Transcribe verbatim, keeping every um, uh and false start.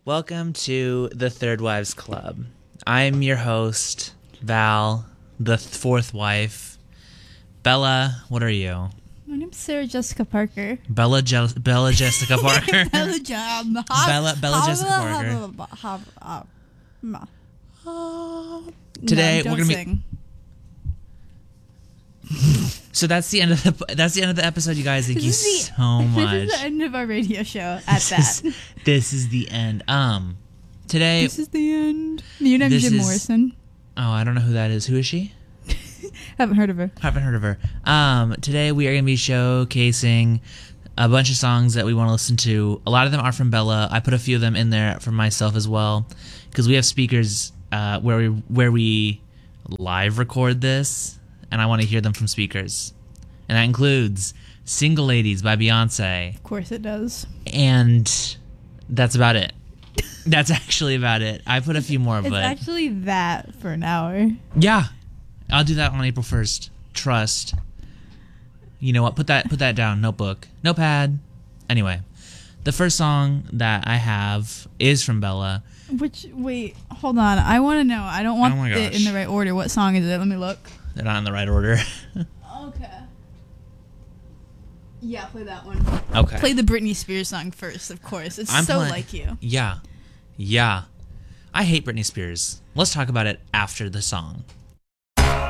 Welcome to the Third Wives Club. I'm your host, Val, the th- fourth wife. Bella, what are you? My name's Sarah Jessica Parker. Bella, Je- Bella Jessica Parker. Bella, Jam- Bella, Bella Jessica Parker. Today no, we're don't gonna sing. be. So that's the end of the that's the end of the episode, you guys. Thank This you is the- so much. This is the end of our radio show. At This that, is, this is the end. Um, today. this is the end. You know This Jim is- Morrison. Oh, I don't know who that is. Who is she? Haven't heard of her. Haven't heard of her. Um, today we are going to be showcasing a bunch of songs that we want to listen to. A lot of them are from Bella. I put a few of them in there for myself as well, because we have speakers uh, where we where we live record this, and I want to hear them from speakers, and that includes "Single Ladies" by Beyonce, Of course it does. and that's about it. That's actually about it. I put a few more, It's but actually that for an hour. yeah, I'll do that on April first. Trust. You know what? Put that put that down. Notebook. Notepad. Anyway, the first song that I have is from Bella. Which wait, hold on. I want to know. I don't want Oh my it gosh. in the right order. What song is it? Let me look. They're not in the right order. Okay. Yeah, play that one. Okay. Play the Britney Spears song first, of course. It's I'm so play- like you. Yeah. Yeah. I hate Britney Spears. Let's talk about it after the song.